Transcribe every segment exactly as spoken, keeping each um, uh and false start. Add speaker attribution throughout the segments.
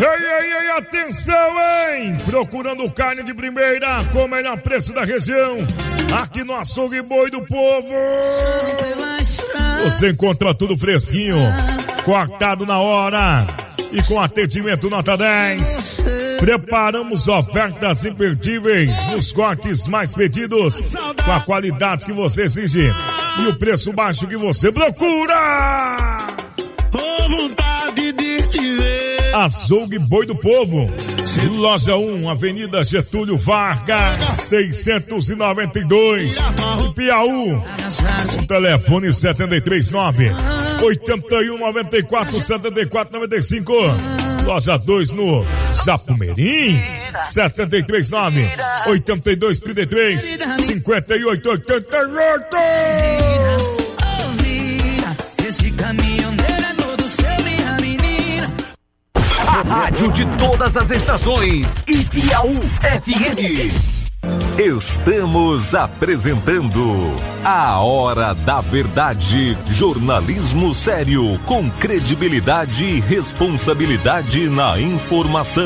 Speaker 1: Ei, ei, ei, atenção, hein? Procurando carne de primeira com o melhor preço da região. Aqui no Açougue Boi do Povo. Você encontra tudo fresquinho, cortado na hora e com atendimento nota dez. Preparamos ofertas imperdíveis nos cortes mais pedidos, com a qualidade que você exige e o preço baixo que você procura.
Speaker 2: Oh, vontade de te ver.
Speaker 1: Açougue Boi do Povo, loja um, Avenida Getúlio Vargas, seiscentos e noventa e dois, em Piauí. O telefone setenta e três nove, oitenta e um, noventa e quatro, setenta e quatro, noventa e cinco. Loja dois no Japumerim, setenta e três nove, oitenta e dois, trinta e três, cinquenta e oito, oitenta e oito.
Speaker 2: Esse caminhoneiro é todo seu, minha menina.
Speaker 3: A rádio de todas as estações, Ipiaú F M. Estamos apresentando A Hora da Verdade, jornalismo sério, com credibilidade e responsabilidade na informação.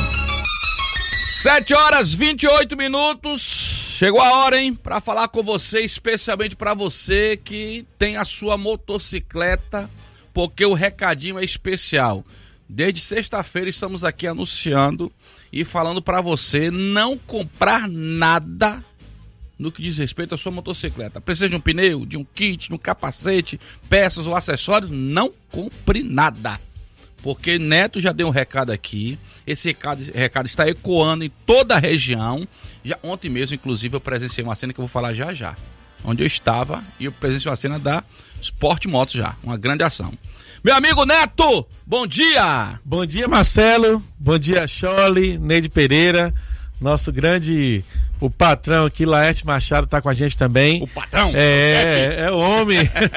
Speaker 4: Sete horas, vinte e oito minutos, chegou a hora, hein, pra falar com você, especialmente pra você que tem a sua motocicleta, porque o recadinho é especial. Desde sexta-feira estamos aqui anunciando e falando para você não comprar nada no que diz respeito à sua motocicleta. Precisa de um pneu, de um kit, de um capacete, peças ou acessórios? Não compre nada. Porque Neto já deu um recado aqui. Esse recado, recado está ecoando em toda a região. Já, ontem mesmo, inclusive, eu presenciei uma cena que eu vou falar já já. Onde eu estava e eu presenciei uma cena da Sport Motos já. Uma grande ação. Meu amigo Neto, bom dia!
Speaker 5: Bom dia, Marcelo, bom dia, Chole, Neide Pereira, nosso grande, o patrão aqui, Laerte Machado, tá com a gente também.
Speaker 4: O patrão?
Speaker 5: É, é o homem.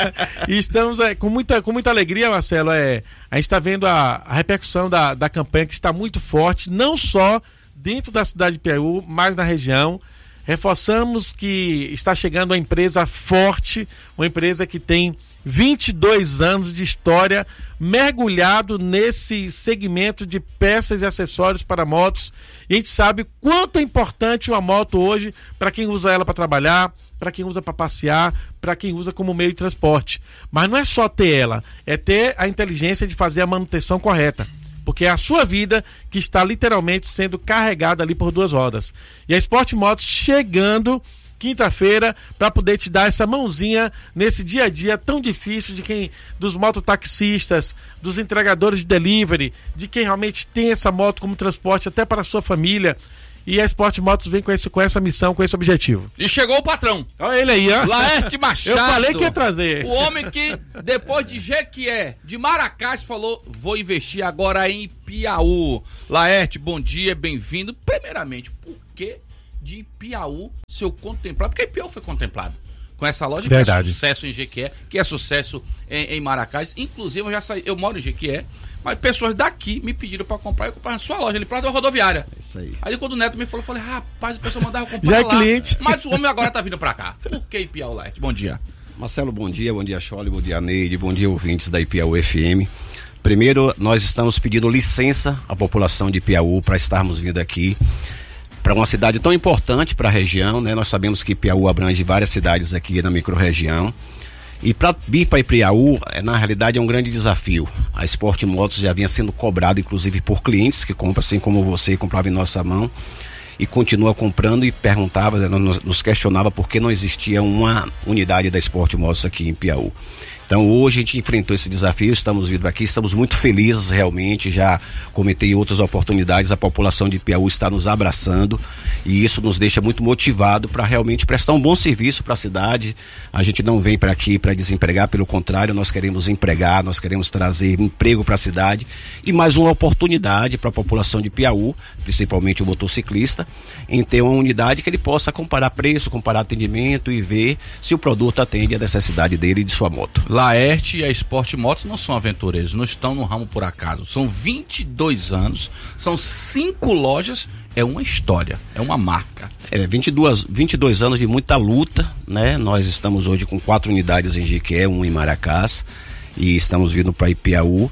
Speaker 5: E estamos é, com, muita, com muita alegria, Marcelo, é, a gente está vendo a, a repercussão da, da campanha que está muito forte, não só dentro da cidade de Piauí, mas na região. Reforçamos que está chegando uma empresa forte, uma empresa que tem vinte e dois anos de história mergulhado nesse segmento de peças e acessórios para motos. E a gente sabe quanto é importante uma moto hoje para quem usa ela para trabalhar, para quem usa para passear, para quem usa como meio de transporte. Mas não é só ter ela, é ter a inteligência de fazer a manutenção correta. Porque é a sua vida que está literalmente sendo carregada ali por duas rodas. E a Sport Motos chegando quinta-feira para poder te dar essa mãozinha nesse dia a dia tão difícil de quem, dos mototaxistas, dos entregadores de delivery, de quem realmente tem essa moto como transporte até para a sua família. E a Sport Motos vem com, esse, com essa missão, com esse objetivo.
Speaker 4: E chegou o patrão.
Speaker 5: Olha ele aí, ó.
Speaker 4: Laerte Machado.
Speaker 5: Eu falei que ia trazer.
Speaker 4: O homem que, depois de Jequié, de Maracás, falou, vou investir agora em Piauí. Laerte, bom dia, bem-vindo. Primeiramente, por que de Piauí ser contemplado? Porque Piauí foi contemplado com essa loja.
Speaker 5: Verdade.
Speaker 4: Que é sucesso em Jequié, que é sucesso em, em Maracás. Inclusive, eu já saí, eu moro em Jequié, mas pessoas daqui me pediram pra comprar e comprar na sua loja, ali próximo da rodoviária.
Speaker 6: Isso aí.
Speaker 4: Aí quando o Neto me falou, eu falei, rapaz, o pessoal mandava comprar
Speaker 5: já é
Speaker 4: lá.
Speaker 5: cliente.
Speaker 4: Mas o homem agora tá vindo pra cá. Por que Ipiaú Light? Bom dia.
Speaker 6: Marcelo, bom dia, bom dia, Chole, bom dia, Neide, bom dia, ouvintes da Ipiaú F M. Primeiro, nós estamos pedindo licença à população de Piauí para estarmos vindo aqui para uma cidade tão importante para a região, né? Nós sabemos que Piauí abrange várias cidades aqui na microrregião. E para vir para Piauí, na realidade, é um grande desafio. A Sport Motos já vinha sendo cobrada, inclusive, por clientes que compram, assim como você, comprava em nossa mão e continua comprando e perguntava, nos questionava por que não existia uma unidade da Sport Motos aqui em Piauí. Então hoje a gente enfrentou esse desafio, estamos vindo aqui, estamos muito felizes realmente, já comentei outras oportunidades, a população de Piauí está nos abraçando e isso nos deixa muito motivado para realmente prestar um bom serviço para a cidade. A gente não vem para aqui para desempregar, pelo contrário, nós queremos empregar, nós queremos trazer emprego para a cidade e mais uma oportunidade para a população de Piauí, principalmente o motociclista, em ter uma unidade que ele possa comparar preço, comparar atendimento e ver se o produto atende a necessidade dele e de sua moto.
Speaker 4: Laerte e a Sport Motos não são aventureiros, não estão no ramo por acaso. São vinte e dois anos, são cinco lojas, é uma história, é uma marca.
Speaker 6: É, vinte e dois, vinte e dois anos de muita luta, né? Nós estamos hoje com quatro unidades em Jequié, um em Maracás, e estamos vindo para Ipiaú.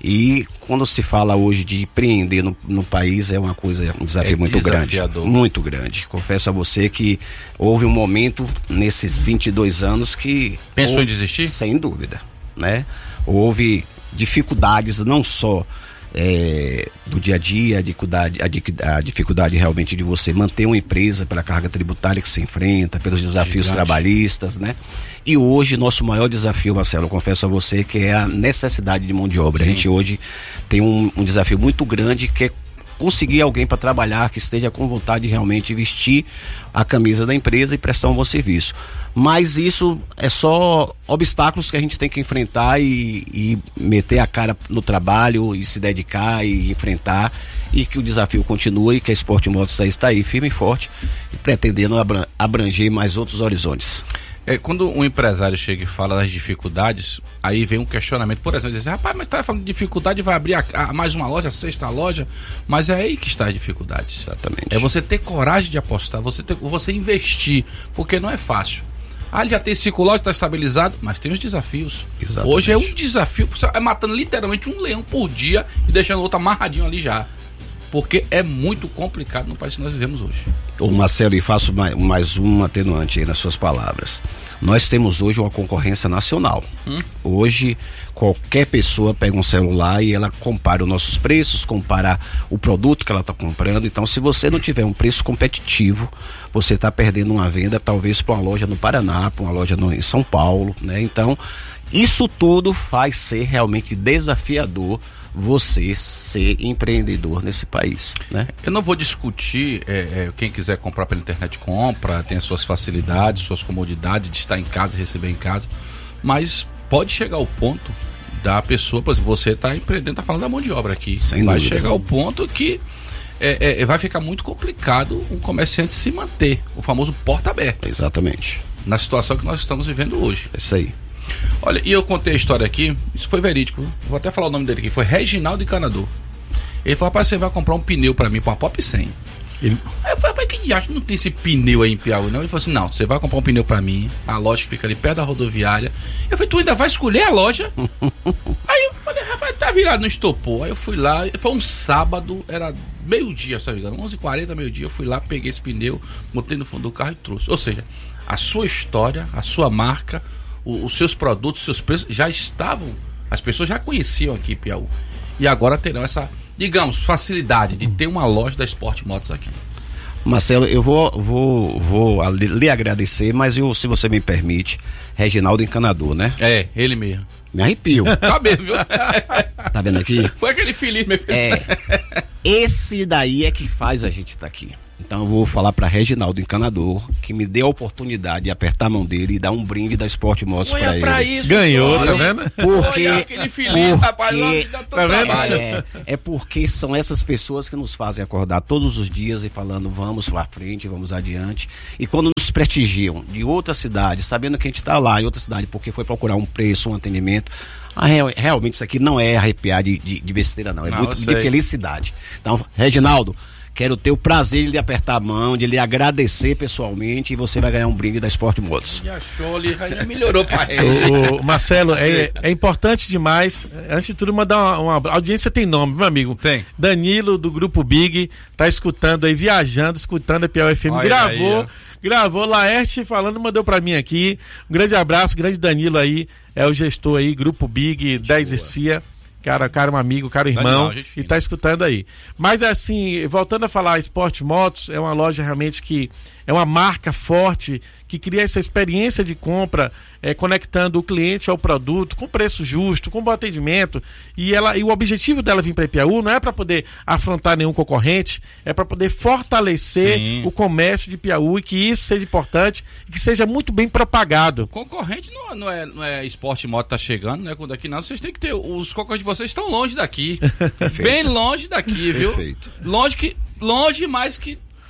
Speaker 6: E quando se fala hoje de empreender no, no país, é uma coisa, um desafio
Speaker 4: É
Speaker 6: muito grande.
Speaker 4: desafiador.
Speaker 6: Muito grande. Confesso a você que houve um momento nesses vinte e dois anos que...
Speaker 4: Pensou
Speaker 6: houve-
Speaker 4: em desistir?
Speaker 6: Sem dúvida, né? Houve dificuldades não só é, do dia a dia, a dificuldade, a, di- a dificuldade realmente de você manter uma empresa pela carga tributária que se enfrenta, pelos desafios
Speaker 4: Gigante.
Speaker 6: trabalhistas, né? E hoje nosso maior desafio, Marcelo, eu confesso a você, que é a necessidade de mão de obra.
Speaker 4: Sim.
Speaker 6: A gente hoje tem um, um desafio muito grande, que é conseguir alguém para trabalhar, que esteja com vontade de realmente vestir a camisa da empresa e prestar um bom serviço. Mas isso é só obstáculos que a gente tem que enfrentar e, e meter a cara no trabalho e se dedicar e enfrentar, e que o desafio continua e que a Sport Motos está aí firme e forte e pretendendo abra- abranger mais outros horizontes.
Speaker 4: É, quando um empresário chega e fala das dificuldades, aí vem um questionamento, por exemplo, diz, rapaz, mas tá falando de dificuldade, vai abrir a, a, mais uma loja, a sexta loja, mas é aí que está as dificuldades.
Speaker 6: Exatamente.
Speaker 4: É você ter coragem de apostar, você, ter, você investir, porque não é fácil. Ah, ele já tem cinco lojas, está estabilizado, mas tem os desafios.
Speaker 6: Exatamente.
Speaker 4: Hoje é um desafio, você é matando literalmente um leão por dia e deixando o outro amarradinho ali já. Porque é muito complicado no país que nós vivemos hoje.
Speaker 6: Ô Marcelo, e faço mais, mais um atenuante aí nas suas palavras. Nós temos hoje uma concorrência nacional.
Speaker 4: Hum?
Speaker 6: Hoje, qualquer pessoa pega um celular e ela compara os nossos preços, compara o produto que ela está comprando. Então, se você não tiver um preço competitivo, você está perdendo uma venda, talvez para uma loja no Paraná, para uma loja no, em São Paulo, né? Então, isso tudo faz ser realmente desafiador você ser empreendedor nesse país, né?
Speaker 4: Eu não vou discutir, é, é, quem quiser comprar pela internet compra, tem as suas facilidades, suas comodidades de estar em casa e receber em casa, mas pode chegar ao ponto da pessoa, por exemplo, você está empreendendo, está falando da mão de obra aqui,
Speaker 6: Sem
Speaker 4: vai
Speaker 6: dúvida.
Speaker 4: chegar ao ponto que é, é, vai ficar muito complicado um comerciante se manter, o famoso porta aberta,
Speaker 6: Exatamente.
Speaker 4: na situação que nós estamos vivendo hoje.
Speaker 6: É isso aí.
Speaker 4: Olha, e eu contei a história aqui, isso foi verídico, vou até falar o nome dele aqui, foi Reginaldo Encanador. Ele falou, rapaz, você vai comprar um pneu pra mim, pra uma Pop cem.
Speaker 5: Ele-
Speaker 4: Aí eu falei, rapaz, que diacho, não tem esse pneu aí em Piauí, não? Ele falou assim, não, você vai comprar um pneu pra mim, a loja que fica ali perto da rodoviária. Eu falei, tu ainda vai escolher a loja? Aí eu falei, rapaz, tá virado no estopor. Aí eu fui lá, foi um sábado, era meio-dia, se não me engano, onze e quarenta, meio-dia, eu fui lá, peguei esse pneu, botei no fundo do carro e trouxe. Ou seja, a sua história, a sua marca, o- os seus produtos, os seus preços já estavam, as pessoas já conheciam aqui em Piauí. E agora terão essa, digamos, facilidade de ter uma loja da Sport Motos aqui.
Speaker 6: Marcelo, eu vou, vou, vou a- lhe agradecer, mas eu, se você me permite, Reginaldo Encanador, né?
Speaker 4: É, ele mesmo.
Speaker 6: Me arrepio.
Speaker 4: Tá mesmo, viu?
Speaker 6: Tá vendo aqui?
Speaker 4: Foi aquele Felipe mesmo.
Speaker 6: É. Esse daí é que faz a gente estar aqui. Então eu vou falar para Reginaldo Encanador, que me deu a oportunidade de apertar a mão dele e dar um brinde da Sport Motos para
Speaker 4: Olha
Speaker 6: ele.
Speaker 4: pra isso.
Speaker 5: Ganhou,
Speaker 4: olha.
Speaker 5: tá vendo?
Speaker 6: Porque,
Speaker 4: Olha aquele Felipe, rapaz,
Speaker 6: porque-
Speaker 4: lá, dá tanto
Speaker 5: tá vendo?
Speaker 4: trabalho.
Speaker 6: É, é porque são essas pessoas que nos fazem acordar todos os dias e falando vamos pra frente, vamos adiante. E quando nos prestigiam de outra cidade, sabendo que a gente está lá em outra cidade porque foi procurar um preço, um atendimento, ah, real- realmente isso aqui não é arrepiar de, de, de besteira não, é
Speaker 4: Não,
Speaker 6: muito
Speaker 4: eu
Speaker 6: de
Speaker 4: sei.
Speaker 6: felicidade. Então, Reginaldo, quero ter o prazer de lhe apertar a mão, de lhe agradecer pessoalmente, e você vai ganhar um brinde da Sport Motos.
Speaker 4: E achou ali, ainda melhorou pra ele.
Speaker 5: O, o Marcelo, é, é importante demais. Antes de tudo, mandar uma, uma. A audiência tem nome, meu amigo.
Speaker 4: Tem.
Speaker 5: Danilo, do Grupo Big, tá escutando aí, viajando, escutando a Piauí F M.
Speaker 4: Olha
Speaker 5: Gravou,
Speaker 4: aí, ó.
Speaker 5: gravou, Laerte falando, mandou pra mim aqui. Um grande abraço, grande Danilo aí, é o gestor aí, Grupo Big, dez e C I A. Cara, cara, um amigo, cara, irmão,
Speaker 4: Danilão, gente
Speaker 5: e
Speaker 4: fina.
Speaker 5: tá escutando aí. Mas assim, voltando a falar, Sport Motos é uma loja realmente que é uma marca forte, que cria essa experiência de compra, é, conectando o cliente ao produto, com preço justo, com bom atendimento. E, ela, e o objetivo dela vir para Ipiaú não é para poder afrontar nenhum concorrente, é para poder fortalecer
Speaker 4: Sim.
Speaker 5: o comércio de Ipiaú, e que isso seja importante e que seja muito bem propagado.
Speaker 4: Concorrente não, não é, não é Sport Moto tá chegando, né? Quando aqui não, vocês têm que ter. Os concorrentes de vocês estão longe daqui. Bem longe daqui, viu?
Speaker 6: Perfeito.
Speaker 4: Longe que. Longe, mas que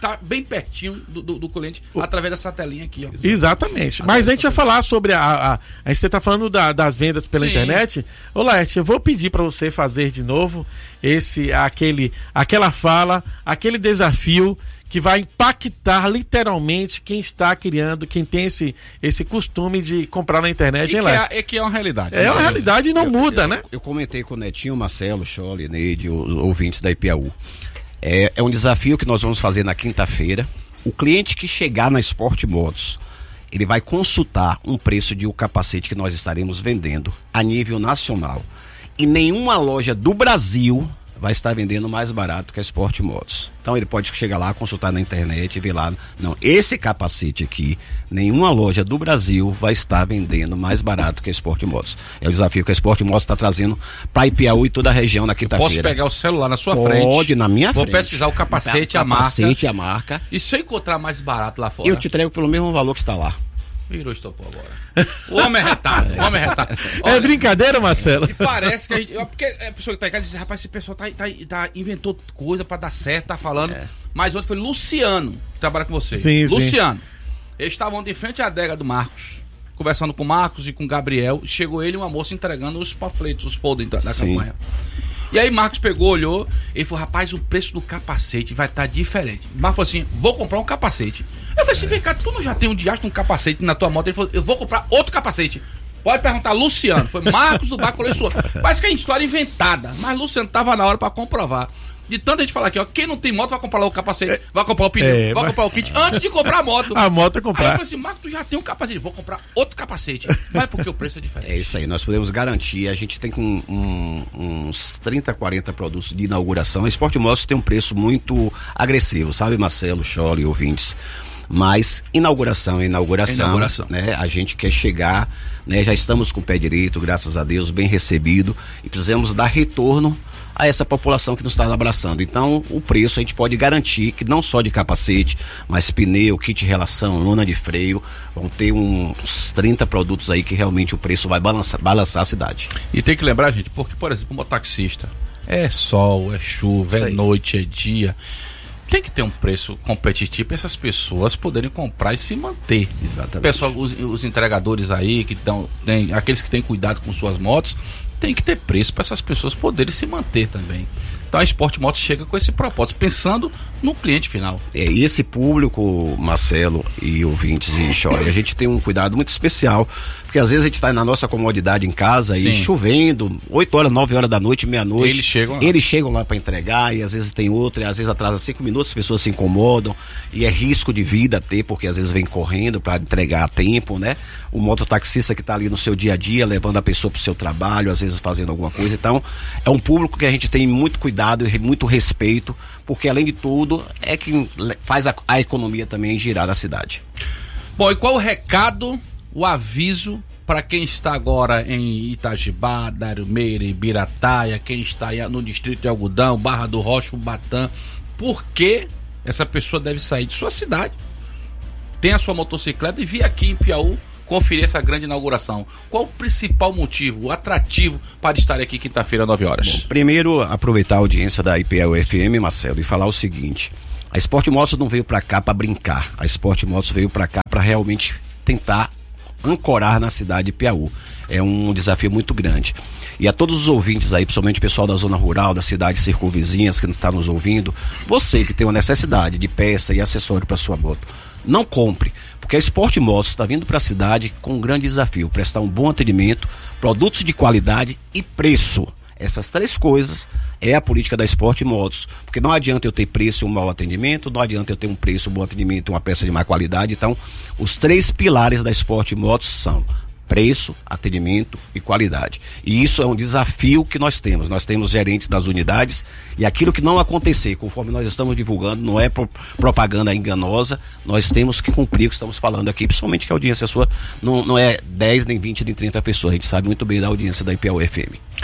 Speaker 4: tá bem pertinho do, do, do cliente o... através dessa telinha aqui, ó.
Speaker 5: Exatamente. Através Mas a gente vai falar sobre a, a, a gente tá falando da, das vendas pela Sim. internet. Ô Laerte, eu vou pedir para você fazer de novo esse, aquele, aquela fala, aquele desafio que vai impactar literalmente quem está criando, quem tem esse, esse costume de comprar na internet.
Speaker 4: E
Speaker 5: hein,
Speaker 4: que é, é que é uma realidade.
Speaker 5: É uma realidade e não
Speaker 6: eu,
Speaker 5: muda,
Speaker 6: eu,
Speaker 5: né?
Speaker 6: Eu, eu comentei com o Netinho, Marcelo, Chole, Neide, os ouvintes da I P A U. É, é um desafio que nós vamos fazer na quinta-feira. O cliente que chegar na Sport Motos, ele vai consultar um preço de um capacete que nós estaremos vendendo a nível nacional. E nenhuma loja do Brasil vai estar vendendo mais barato que a Sport Motos. Então ele pode chegar lá, consultar na internet e ver lá. Não, esse capacete aqui, nenhuma loja do Brasil vai estar vendendo mais barato que a Sport Motos. É o desafio que a Sport Motos está trazendo para I P A U e toda a região na quinta-feira.
Speaker 4: Posso pegar o celular na sua
Speaker 6: pode,
Speaker 4: frente?
Speaker 6: Pode, na minha
Speaker 4: Vou
Speaker 6: frente.
Speaker 4: Vou pesquisar o capacete, a marca.
Speaker 6: Capacete, a marca.
Speaker 4: E se eu encontrar mais barato lá fora?
Speaker 6: Eu te entrego pelo mesmo valor que está lá.
Speaker 4: Virou estopou agora. O homem é retado, o homem é retado.
Speaker 5: Olha, é brincadeira, Marcelo?
Speaker 4: E parece que a gente. Porque a pessoa que tá em casa diz, rapaz, esse pessoal tá, tá, tá, inventou coisa pra dar certo, tá falando. É. Mas ontem foi Luciano que trabalha com vocês.
Speaker 5: Sim,
Speaker 4: Luciano.
Speaker 5: Sim.
Speaker 4: Eles estavam de frente à adega do Marcos, conversando com o Marcos e com o Gabriel. Chegou ele e uma moça entregando os panfletos, os folders da, da campanha. E aí Marcos pegou, olhou, ele falou, rapaz, o preço do capacete vai estar tá diferente. Marcos falou assim, vou comprar um capacete. Eu falei assim, vem cá, tu não já tem um diacho, um capacete na tua moto? Ele falou, eu vou comprar outro capacete. Pode perguntar, Luciano. Foi Marcos do Bar Coleção. Parece que é história inventada, mas Luciano tava na hora pra comprovar. De tanta gente falar aqui, ó, quem não tem moto vai comprar lá o capacete, vai comprar o pneu, é, vai mas... comprar o kit, antes de comprar a moto.
Speaker 5: A moto é comprar.
Speaker 4: Aí eu falei assim, Marcos, tu já tem um capacete, vou comprar outro capacete. Mas porque o preço é diferente.
Speaker 6: É isso aí, nós podemos garantir, a gente tem com um, uns trinta, quarenta produtos de inauguração. A Sport Motos tem um preço muito agressivo, sabe, Marcelo, Chole e ouvintes. Mas inauguração é inauguração, inauguração. Né? A gente quer chegar, né? Já estamos com o pé direito, graças a Deus, bem recebido, e precisamos dar retorno a essa população que nos está abraçando. Então, o preço a gente pode garantir que não só de capacete, mas pneu, kit de relação, lona de freio, vão ter uns trinta produtos aí que realmente o preço vai balançar, balançar a cidade.
Speaker 4: E tem que lembrar, gente, porque, por exemplo, como taxista, é sol, é chuva, é noite, é dia. Tem que ter um preço competitivo para essas pessoas poderem comprar e se manter.
Speaker 6: Exatamente.
Speaker 4: Pessoal, os, os entregadores aí, que tão, tem, aqueles que têm cuidado com suas motos, tem que ter preço para essas pessoas poderem se manter também. Então a Sport Motos chega com esse propósito, pensando no cliente final.
Speaker 6: É, e esse público, Marcelo e ouvintes e Chore, a gente tem um cuidado muito especial, porque às vezes a gente está na nossa comodidade em casa Sim. e chovendo, oito horas, nove horas da noite, meia-noite.
Speaker 4: Eles chegam lá.
Speaker 6: Eles chegam lá para entregar, e às vezes tem outro, e às vezes atrasa cinco minutos, as pessoas se incomodam, e é risco de vida ter, porque às vezes vem correndo para entregar a tempo, né? O mototaxista que está ali no seu dia a dia, levando a pessoa para o seu trabalho, às vezes fazendo alguma coisa. Então, é um público que a gente tem muito cuidado e muito respeito, porque além de tudo, é quem faz a, a economia também girar na cidade.
Speaker 4: Bom, e qual o recado, o aviso para quem está agora em Itajibá, Darumeira, Ibirataia, quem está no distrito de Algodão, Barra do Rocha, Ubatã, por que essa pessoa deve sair de sua cidade, tem a sua motocicleta e vir aqui em Piauí conferir essa grande inauguração? Qual o principal motivo, o atrativo para estar aqui quinta-feira, nove horas?
Speaker 6: Bom, primeiro, aproveitar a audiência da I P A U F M, Marcelo, e falar o seguinte: a Sport Motos não veio para cá para brincar, a Sport Motos veio para cá para realmente tentar ancorar na cidade de Piauí. É um desafio muito grande. E a todos os ouvintes aí, principalmente o pessoal da zona rural, das cidades circunvizinhas que está nos ouvindo, você que tem uma necessidade de peça e acessório para sua moto, não compre, porque a Sport Motos está vindo para a cidade com um grande desafio: prestar um bom atendimento, produtos de qualidade e preço. Essas três coisas é a política da Sport Motos, porque não adianta eu ter preço e um mau atendimento, não adianta eu ter um preço, um bom atendimento e uma peça de má qualidade. Então, os três pilares da Sport Motos são preço, atendimento e qualidade. E isso é um desafio que nós temos. Nós temos gerentes das unidades, e aquilo que não acontecer, conforme nós estamos divulgando, não é pro, propaganda enganosa, nós temos que cumprir o que estamos falando aqui, principalmente que a audiência sua não, não é dez, nem vinte, nem trinta pessoas. A gente sabe muito bem da audiência da I P A U F M.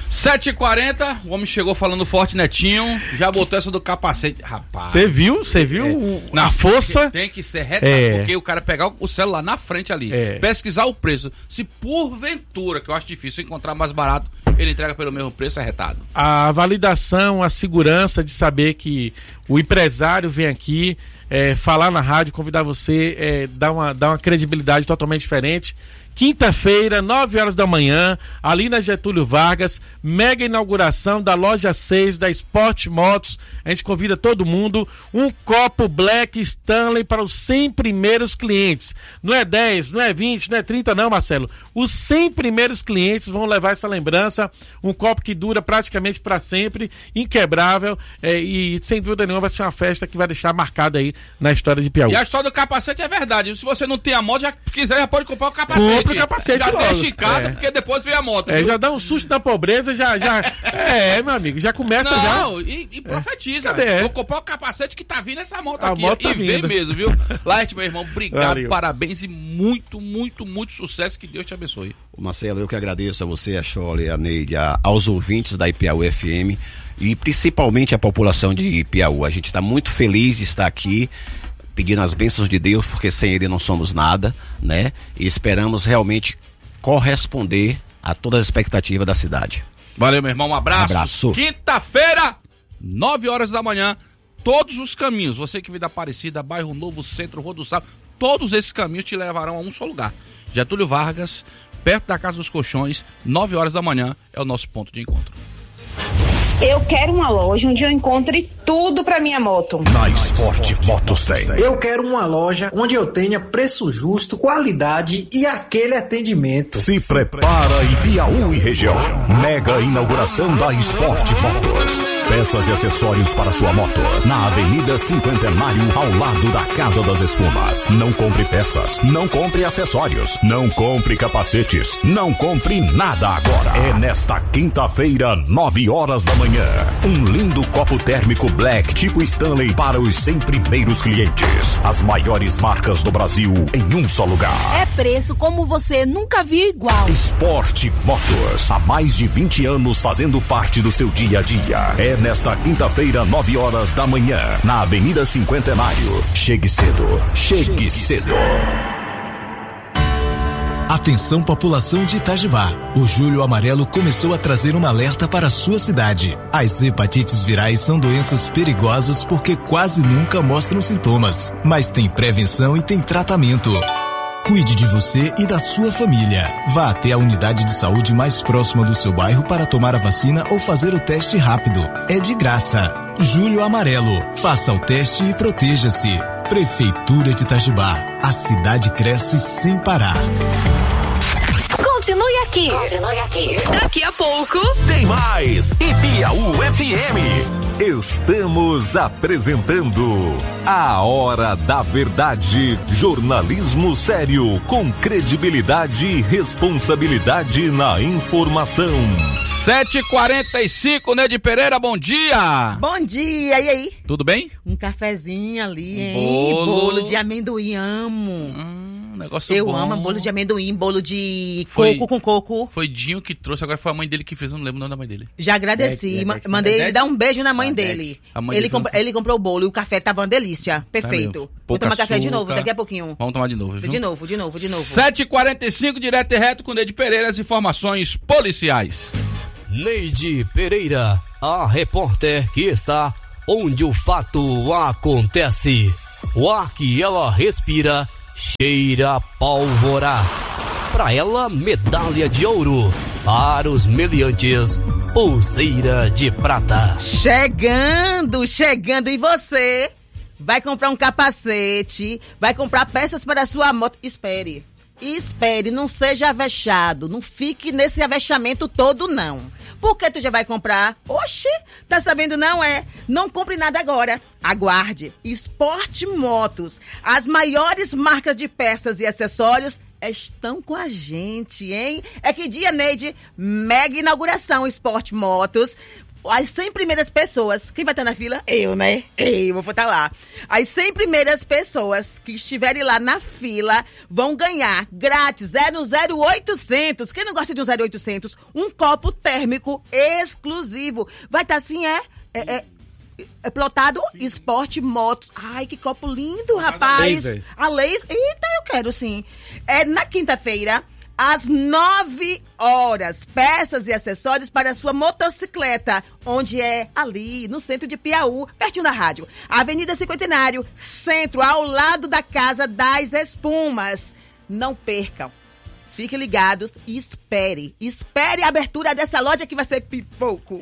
Speaker 4: sete e quarenta, o homem chegou falando forte, Netinho, já botou essa do capacete. Rapaz.
Speaker 5: Você viu? Você viu
Speaker 4: é.
Speaker 5: o,
Speaker 4: Não,
Speaker 5: a força?
Speaker 4: Tem que ser retado,
Speaker 5: é.
Speaker 4: porque o cara pegar o celular na frente ali, é. pesquisar o preço. Se porventura, que eu acho difícil encontrar mais barato, ele entrega pelo mesmo preço, é retado.
Speaker 5: A validação, a segurança de saber que o empresário vem aqui é, falar na rádio, convidar você, é, dar uma, dar uma credibilidade totalmente diferente. Quinta-feira, nove horas da manhã, ali na Getúlio Vargas, mega inauguração da loja seis da Sport Motos. A gente convida todo mundo. Um copo Black Stanley para os cem primeiros clientes. Não é dez, não é vinte, não é trinta não, Marcelo. Os cem primeiros clientes vão levar essa lembrança. Um copo que dura praticamente para sempre, inquebrável. É, e sem dúvida nenhuma vai ser uma festa que vai deixar marcada aí na história de Piauí.
Speaker 4: E a história do capacete é verdade. Se você não tem a moto, já quiser, já pode comprar o capacete.
Speaker 5: O capacete
Speaker 4: já
Speaker 5: logo.
Speaker 4: deixa em casa,
Speaker 5: é.
Speaker 4: porque depois vem a moto.
Speaker 5: É,
Speaker 4: viu?
Speaker 5: já dá um susto na pobreza, já, já. É, meu amigo, já começa
Speaker 4: não,
Speaker 5: já.
Speaker 4: Não, e, e profetiza.
Speaker 5: Cadê?
Speaker 4: Vou comprar o capacete que tá vindo essa moto
Speaker 5: A
Speaker 4: aqui.
Speaker 5: moto tá
Speaker 4: e vem
Speaker 5: vindo.
Speaker 4: mesmo, viu? Light, meu irmão, obrigado,
Speaker 5: Valeu.
Speaker 4: parabéns e muito, muito, muito sucesso. Que Deus te abençoe.
Speaker 6: Marcelo, eu que agradeço a você, a Chole, a Neide, a, aos ouvintes da I P A U F M e principalmente a população de Piauí. A gente está muito feliz de estar aqui, pedindo as bênçãos de Deus, porque sem Ele não somos nada, né? E esperamos realmente corresponder a todas as expectativas da cidade.
Speaker 4: Valeu, meu irmão, um abraço.
Speaker 6: Abraço.
Speaker 4: Quinta-feira, nove horas da manhã, todos os caminhos, você que vem da Aparecida, Bairro Novo, Centro, Rua do Sal, todos esses caminhos te levarão a um só lugar. Getúlio Vargas, perto da Casa dos Colchões, nove horas da manhã, é o nosso ponto de encontro.
Speaker 7: Eu quero uma loja onde eu encontre tudo para minha moto.
Speaker 8: Na Sport Motos tem.
Speaker 9: Eu quero uma loja onde eu tenha preço justo, qualidade e aquele atendimento.
Speaker 8: Se prepara em Piauí e região. Mega inauguração da Sport Motos. Peças e acessórios para sua moto. Na Avenida Cinquentenário, ao lado da Casa das Espumas. Não compre peças, não compre acessórios, não compre capacetes, não compre nada agora. É nesta quinta-feira, nove horas da manhã. Um lindo copo térmico Black tipo Stanley para os cem primeiros clientes. As maiores marcas do Brasil em um só lugar.
Speaker 10: É preço como você nunca viu igual.
Speaker 8: Sport Motos, há mais de vinte anos fazendo parte do seu dia a dia. É nesta quinta-feira, nove horas da manhã, na Avenida Cinquentenário. Chegue cedo, chegue cedo.
Speaker 11: Atenção, população de Itajubá. O Julho Amarelo começou a trazer um alerta para a sua cidade. As hepatites virais são doenças perigosas porque quase nunca mostram sintomas, mas tem prevenção e tem tratamento. Cuide de você e da sua família. Vá até a unidade de saúde mais próxima do seu bairro para tomar a vacina ou fazer o teste rápido. É de graça. Julho Amarelo. Faça o teste e proteja-se. Prefeitura de Itajubá. A cidade cresce sem parar.
Speaker 10: Continue aqui. Continue aqui. Daqui a pouco
Speaker 8: tem mais Piauí F M.
Speaker 3: Estamos apresentando A Hora da Verdade. Jornalismo sério, com credibilidade e responsabilidade na informação.
Speaker 4: sete e quarenta e cinco, Neide Pereira, bom dia!
Speaker 12: Bom dia, e aí?
Speaker 4: Tudo bem?
Speaker 12: Um cafezinho ali, hein?
Speaker 4: Bolo,
Speaker 12: bolo de amendoim, amo.
Speaker 4: Hum, negócio
Speaker 12: Eu
Speaker 4: bom.
Speaker 12: amo bolo de amendoim, bolo de
Speaker 4: Foi-
Speaker 12: coco com coco.
Speaker 4: Foi Dinho que trouxe, agora foi a mãe dele que fez, eu não lembro o nome da mãe dele.
Speaker 12: Já agradeci,
Speaker 4: Dete,
Speaker 12: ma-
Speaker 4: Dete,
Speaker 12: mandei
Speaker 4: Dete?
Speaker 12: ele dar um beijo na mãe
Speaker 4: Ah,
Speaker 12: dele.
Speaker 4: Dete. A mãe
Speaker 12: Ele,
Speaker 4: dele
Speaker 12: compra-
Speaker 4: fez um-
Speaker 12: ele comprou o bolo e o café tava uma delícia, perfeito.
Speaker 4: Valeu.
Speaker 12: Vou
Speaker 4: Pouco
Speaker 12: tomar café de novo,
Speaker 4: açúcar.
Speaker 12: daqui a pouquinho.
Speaker 4: Vamos tomar de novo, viu?
Speaker 12: De novo, de novo, de novo.
Speaker 4: sete e quarenta e cinco, direto e reto com Neide Pereira, as informações policiais.
Speaker 13: Neide Pereira, a repórter que está onde o fato acontece. O ar que ela respira cheira pólvora. Para ela, medalha de ouro. Para os meliantes, pulseira de prata.
Speaker 12: Chegando, chegando. E você vai comprar um capacete, vai comprar peças para a sua moto. Espere, espere, não seja avexado. Não fique nesse avexamento todo, não. Porque tu já vai comprar? Oxi, tá sabendo não é? Não compre nada agora. Aguarde. Sport Motos, as maiores marcas de peças e acessórios estão com a gente, hein? É que dia, Neide? Mega inauguração Sport Motos. as cem primeiras pessoas, quem vai estar na fila? Eu, né? Eu vou estar lá. As cem primeiras pessoas que estiverem lá na fila vão ganhar grátis, é no zero oitocentos. Quem não gosta de um zero oitocentos? Um copo térmico exclusivo. Vai estar assim, é... é, é É plotado Esporte Motos. Ai, que copo lindo, rapaz. A laser. A laser. Eita, eu quero sim. É na quinta-feira, às nove horas. Peças e acessórios para a sua motocicleta. Onde é? Ali, no centro de Piauí, pertinho da rádio. Avenida Cinquentenário, centro, ao lado da Casa das Espumas. Não percam. Fiquem ligados e espere. Espere a abertura dessa loja que vai ser pipoco.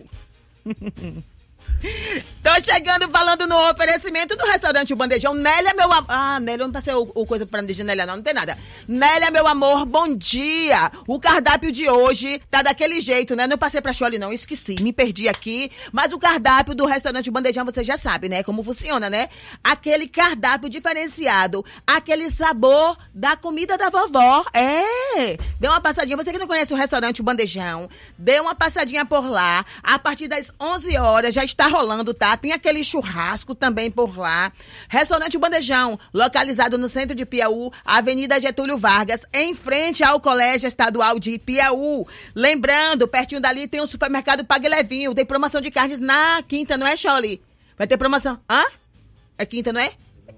Speaker 12: Tô chegando falando no oferecimento do restaurante O Bandejão. Nélia, meu amor. Ah, Nélia, eu não passei o, o coisa pra me dizer Nélia, não, não tem nada. Nélia, meu amor, bom dia. O cardápio de hoje tá daquele jeito, né? Não passei pra Chole, não, esqueci, me perdi aqui. Mas o cardápio do restaurante O Bandejão, você já sabe, né? Como funciona, né? Aquele cardápio diferenciado, aquele sabor da comida da vovó. É! Dê uma passadinha, você que não conhece o restaurante O Bandejão, dê uma passadinha por lá. A partir das onze horas já está rolando, tá? Tem aquele churrasco também por lá. Restaurante O Bandejão, localizado no centro de Piauí, Avenida Getúlio Vargas, em frente ao Colégio Estadual de Piauí. Lembrando, pertinho dali tem um supermercado Pague Levinho. Tem promoção de carnes na quinta, não é, Chole? Vai ter promoção. Hã? É quinta, não é?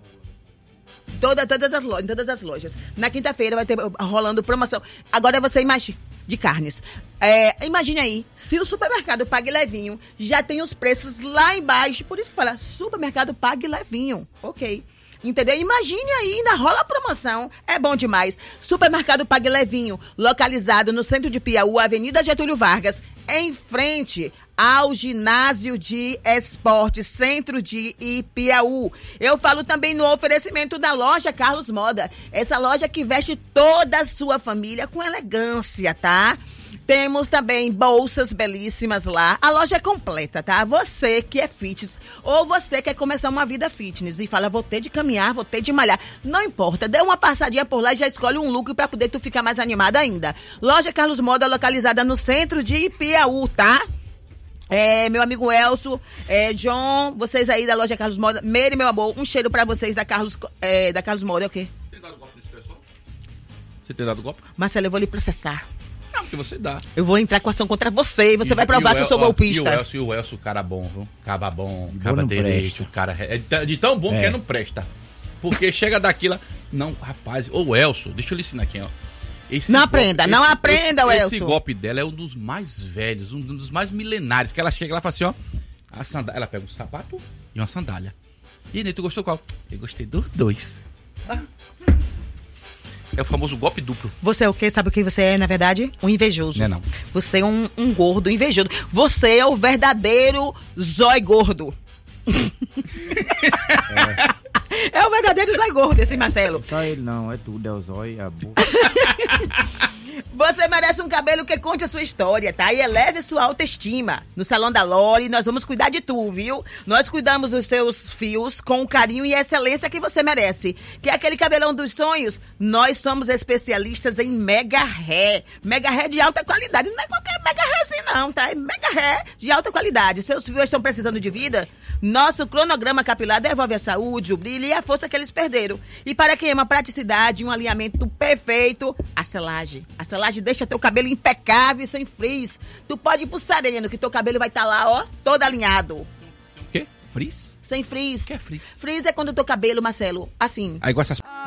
Speaker 12: Toda, todas as lojas, todas as lojas. Na quinta-feira vai ter rolando promoção. Agora você imagina, de carnes. É, imagine aí, se o supermercado Pague Levinho já tem os preços lá embaixo, por isso que fala, supermercado Pague Levinho, ok. Entendeu? Imagine aí, ainda rola a promoção, é bom demais. Supermercado Pague Levinho, localizado no centro de Piauí, Avenida Getúlio Vargas, em frente ao ginásio de esporte, centro de Ipiaú. Eu falo também no oferecimento da loja Carlos Moda, essa loja que veste toda a sua família com elegância, tá? Temos também bolsas belíssimas lá. A loja é completa, tá? Você que é fitness ou você quer começar uma vida fitness e fala, vou ter de caminhar, vou ter de malhar. Não importa, dê uma passadinha por lá e já escolhe um look pra poder tu ficar mais animada ainda. Loja Carlos Moda, localizada no centro de Ipiaú, tá? É, meu amigo Elcio, é, John, vocês aí da loja Carlos Moda, Meire, meu amor, um cheiro pra vocês da Carlos, é, da Carlos Moda, é o quê?
Speaker 4: Tem dado golpe nesse pessoal? Você tem dado golpe?
Speaker 12: Marcelo, eu vou lhe processar.
Speaker 4: Não, porque você dá.
Speaker 12: Eu vou entrar com ação contra você e você
Speaker 4: e,
Speaker 12: vai provar se eu sou golpista.
Speaker 4: E o Elcio, e o Elcio, o cara bom, viu? Caba bom, caba direito, o cara é de tão bom é. que não presta. Porque chega daquilo, não, rapaz, ô Elcio, deixa eu lhe ensinar aqui, ó. Esse
Speaker 12: não
Speaker 4: golpe,
Speaker 12: aprenda,
Speaker 4: esse,
Speaker 12: não aprenda,
Speaker 4: esse,
Speaker 12: Elcio.
Speaker 4: Esse golpe dela é um dos mais velhos, um dos mais milenares, que ela chega lá e fala assim, ó, a sandália, ela pega um sapato e uma sandália. E aí, tu gostou qual? Eu gostei dos dois. Ah. É o famoso golpe duplo.
Speaker 12: Você é o quê? Sabe o que você é, na verdade? Um invejoso.
Speaker 4: Não é não.
Speaker 12: Você é um, um gordo invejoso. Você é o verdadeiro zói gordo. É. É o verdadeiro zói gordo, esse Marcelo.
Speaker 14: Só ele não, é tudo, é o zói, a boca.
Speaker 12: Você merece um cabelo que conte a sua história, tá? E eleve sua autoestima. No Salão da Lore, nós vamos cuidar de tu, viu? Nós cuidamos dos seus fios com o carinho e a excelência que você merece. Quer aquele cabelão dos sonhos? Nós somos especialistas em mega ré. Mega ré de alta qualidade. Não é qualquer mega ré assim não, tá? É mega ré de alta qualidade. Seus fios estão precisando de vida? Nosso cronograma capilar devolve a saúde, o brilho e a força que eles perderam. E para quem ama praticidade e um alinhamento perfeito, a selagem. A selagem deixa teu cabelo impecável e sem frizz. Tu pode ir pro Sereno, que teu cabelo vai estar tá lá, ó, todo alinhado.
Speaker 4: O quê? Frizz?
Speaker 12: Sem frizz.
Speaker 4: O que é frizz?
Speaker 12: Frizz é quando o teu cabelo, Marcelo, assim...
Speaker 4: Aí igual essas...